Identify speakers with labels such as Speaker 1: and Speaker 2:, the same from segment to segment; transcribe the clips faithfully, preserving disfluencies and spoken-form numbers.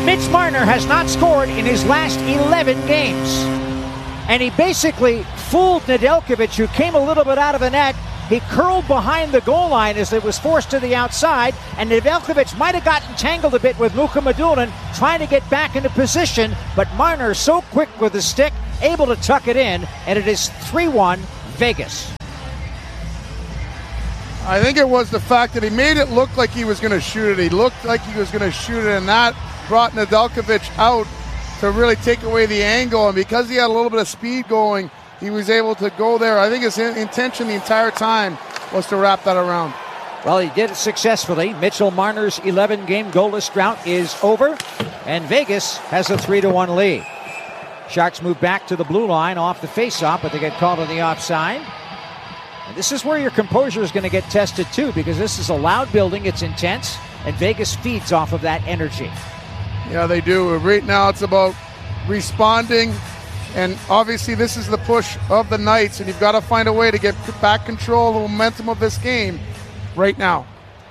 Speaker 1: Mitch Marner has not scored in his last eleven games. And he basically fooled Nedeljkovic, who came a little bit out of the net. He curled behind the goal line as it was forced to the outside, and Nedeljkovic might have gotten tangled a bit with Mukhamadullin trying to get back into position, but Marner so quick with the stick, able to tuck it in, and it is three one Vegas.
Speaker 2: I think it was the fact that he made it look like he was going to shoot it. He looked like he was going to shoot it, and that brought Nedeljkovic out to really take away the angle, and because he had a little bit of speed going, he was able to go there. I think his intention the entire time was to wrap that around.
Speaker 1: Well, he did it successfully. Mitchell Marner's eleven-game goalless drought is over, and Vegas has a three to one lead. Sharks move back to the blue line off the face-off, but they get called on the offside. And this is where your composure is going to get tested, too, because this is a loud building. It's intense, and Vegas feeds off of that energy.
Speaker 2: Yeah, they do. Right now it's about responding. And obviously this is the push of the Knights, and you've got to find a way to get back control of the momentum of this game right now.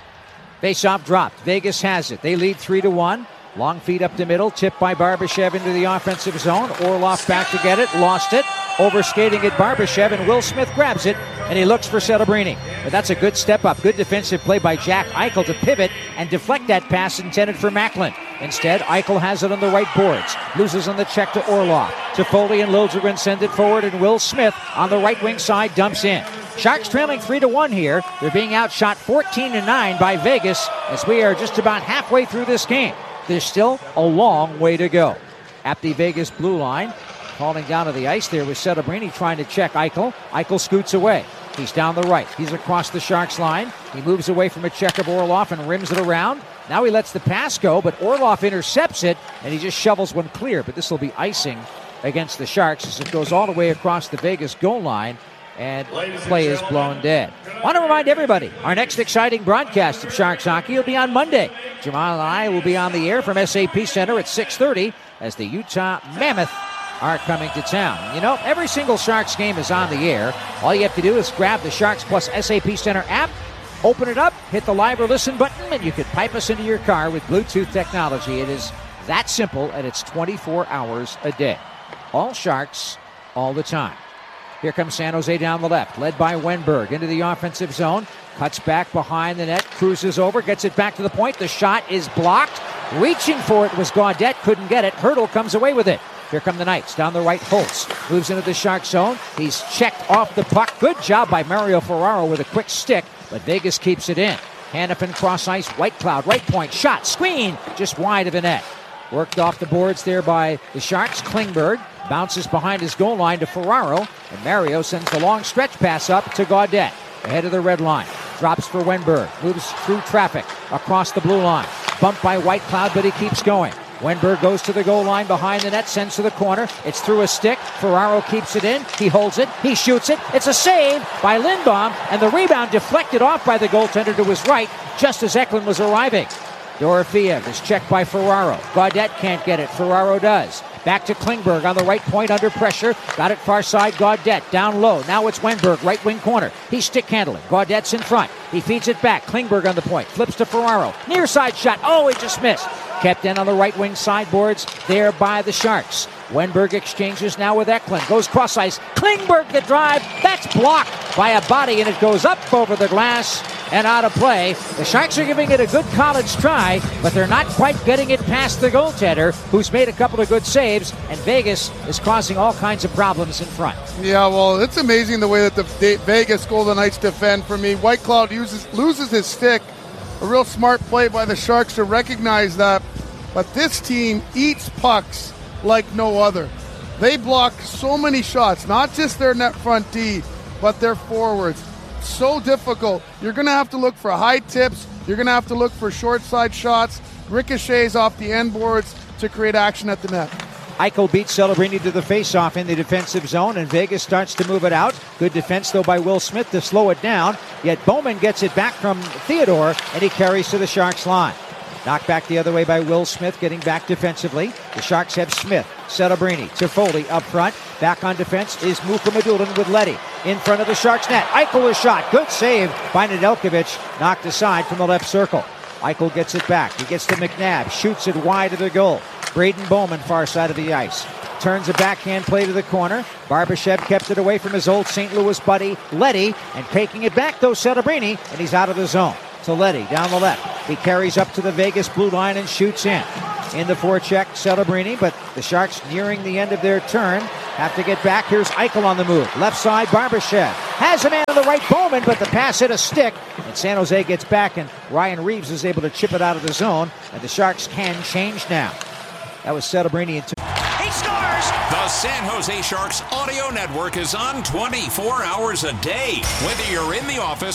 Speaker 1: Face-off dropped. Vegas has it. They lead three to one. Long feed up the middle, tipped by Barbashev into the offensive zone. Orlov back to get it, lost it. Overskating at Barbashev, and Will Smith grabs it, and he looks for Celebrini. But that's a good step up. Good defensive play by Jack Eichel to pivot and deflect that pass intended for Macklin. Instead, Eichel has it on the right boards. Loses on the check to Orlov. Toffoli and Liljegren send it forward, and Will Smith on the right wing side dumps in. Sharks trailing three to one here. They're being outshot fourteen to nine by Vegas as we are just about halfway through this game. There's still a long way to go. At the Vegas blue line, falling down to the ice there was Celebrini trying to check Eichel. Eichel scoots away. He's down the right. He's across the Sharks line. He moves away from a check of Orlov and rims it around. Now he lets the pass go, but Orlov intercepts it, and he just shovels one clear. But this will be icing against the Sharks as it goes all the way across the Vegas goal line, and play is blown dead. I want to remind everybody, our next exciting broadcast of Sharks hockey will be on Monday. Jamal and I will be on the air from S A P Center at six thirty as the Utah Mammoth are coming to town. You know, every single Sharks game is on the air. All you have to do is grab the Sharks Plus S A P Center app, open it up, hit the live or listen button, and you can pipe us into your car with Bluetooth technology. It is that simple, and it's twenty-four hours a day. All Sharks, all the time. Here comes San Jose down the left, led by Wenberg into the offensive zone. Cuts back behind the net, cruises over, gets it back to the point. The shot is blocked. Reaching for it was Gaudette, couldn't get it. Hurdle comes away with it. Here come the Knights down the right. Holtz moves into the Shark zone. He's checked off the puck. Good job by Mario Ferraro with a quick stick, but Vegas keeps it in. Hanifin cross ice, White Cloud, right point, shot, screen, just wide of the net. Worked off the boards there by the Sharks. Klingberg bounces behind his goal line to Ferraro, and Mario sends the long stretch pass up to Gaudette. Ahead of the red line. Drops for Wenberg. Moves through traffic across the blue line. Bumped by White Cloud, but he keeps going. Wenberg goes to the goal line behind the net, sends to the corner. It's through a stick. Ferraro keeps it in. He holds it. He shoots it. It's a save by Lindbaum, and the rebound deflected off by the goaltender to his right just as Eklund was arriving. Dorofeev is checked by Ferraro. Gaudette can't get it. Ferraro does. Back to Klingberg on the right point under pressure. Got it far side. Gaudette down low. Now it's Wenberg, right wing corner. He's stick handling. Gaudette's in front. He feeds it back. Klingberg on the point. Flips to Ferraro. Near side shot. Oh, he just missed. Kept in on the right wing sideboards there by the Sharks. Wenberg exchanges now with Eklund. Goes cross ice. Klingberg the drive. That's blocked by a body, and it goes up over the glass and out of play. The Sharks are giving it a good college try, but they're not quite getting it past the goaltender, who's made a couple of good saves, and Vegas is causing all kinds of problems in front.
Speaker 2: Yeah, well, it's amazing the way that the Vegas Golden Knights defend for me. White Cloud uses loses his stick. A real smart play by the Sharks to recognize that. But this team eats pucks like no other. They block so many shots, not just their net front D, but their forwards. So difficult. You're going to have to look for high tips. You're going to have to look for short side shots, ricochets off the end boards to create action at the net.
Speaker 1: Eichel beats Celebrini to the faceoff in the defensive zone, and Vegas starts to move it out. Good defense, though, by Will Smith to slow it down. Yet Bowman gets it back from Theodore, and he carries to the Sharks line. Knocked back the other way by Will Smith, getting back defensively. The Sharks have Smith, Celebrini, Toffoli up front. Back on defense is Mukhamadullin with Leddy. In front of the Sharks net. Eichel is shot. Good save by Nedeljkovic. Knocked aside from the left circle. Eichel gets it back. He gets to McNabb. Shoots it wide of the goal. Braden Bowman, far side of the ice. Turns a backhand play to the corner. Barbashev kept it away from his old Saint Louis buddy, Leddy. And taking it back, though, Celebrini. And he's out of the zone. To Leddy, down the left. He carries up to the Vegas blue line and shoots in. In the forecheck, Celebrini, but the Sharks nearing the end of their turn. Have to get back. Here's Eichel on the move. Left side, Barbashev. Has a man on the right, Bowman, but the pass hit a stick. And San Jose gets back, and Ryan Reeves is able to chip it out of the zone. And the Sharks can change now. That was Celebrini. And
Speaker 3: he scores!
Speaker 4: The San Jose Sharks audio network is on twenty-four hours a day. Whether you're in the office